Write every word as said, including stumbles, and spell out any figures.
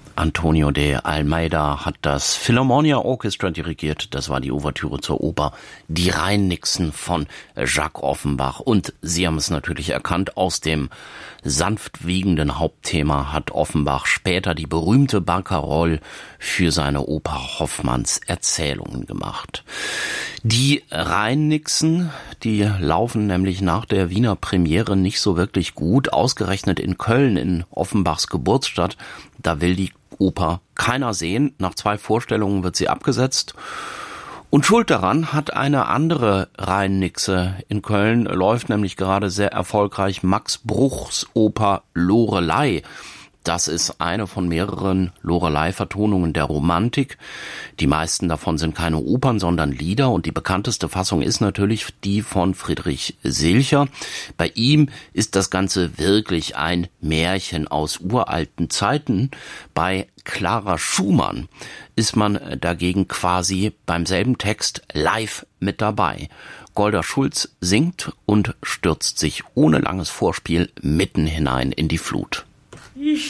Antonio de Almeida hat das Philharmonia Orchestra dirigiert. Das war die Ouvertüre zur Oper Die Rhein-Nixen von Jacques Offenbach. Und Sie haben es natürlich erkannt, aus dem sanft wiegenden Hauptthema hat Offenbach später die berühmte Barcarolle für seine Oper Hoffmanns Erzählungen gemacht. Die Rhein-Nixen, die laufen nämlich nach der Wiener Premiere nicht so wirklich gut. Ausgerechnet in Köln, in Offenbachs Geburtsstadt, da will die Oper keiner sehen. Nach zwei Vorstellungen wird sie abgesetzt. Und Schuld daran hat eine andere Rhein-Nixe. In Köln läuft nämlich gerade sehr erfolgreich Max Bruchs Oper Lorelei. Das ist eine von mehreren Lorelei-Vertonungen der Romantik. Die meisten davon sind keine Opern, sondern Lieder. Und die bekannteste Fassung ist natürlich die von Friedrich Silcher. Bei ihm ist das Ganze wirklich ein Märchen aus uralten Zeiten. Bei Clara Schumann ist man dagegen quasi beim selben Text live mit dabei. Golda Schulz singt und stürzt sich ohne langes Vorspiel mitten hinein in die Flut.